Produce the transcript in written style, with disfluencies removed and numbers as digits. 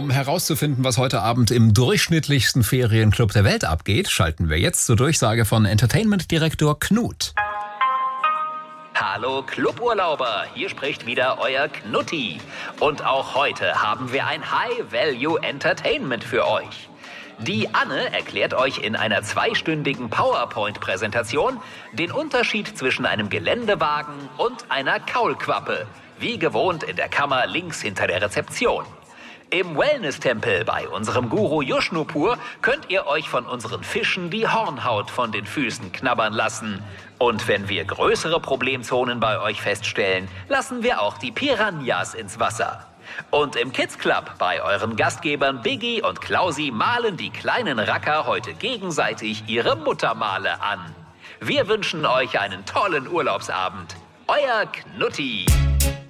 Um herauszufinden, was heute Abend im durchschnittlichsten Ferienclub der Welt abgeht, schalten wir jetzt zur Durchsage von Entertainment-Direktor Knut. Hallo Cluburlauber, hier spricht wieder euer Knutti. Und auch heute haben wir ein High-Value-Entertainment für euch. Die Anne erklärt euch in einer 2-stündigen PowerPoint-Präsentation den Unterschied zwischen einem Geländewagen und einer Kaulquappe, wie gewohnt in der Kammer links hinter der Rezeption. Im Wellness-Tempel bei unserem Guru Yushnupur könnt ihr euch von unseren Fischen die Hornhaut von den Füßen knabbern lassen. Und wenn wir größere Problemzonen bei euch feststellen, lassen wir auch die Piranhas ins Wasser. Und im Kids Club bei euren Gastgebern Biggie und Klausi malen die kleinen Racker heute gegenseitig ihre Muttermale an. Wir wünschen euch einen tollen Urlaubsabend. Euer Knutti.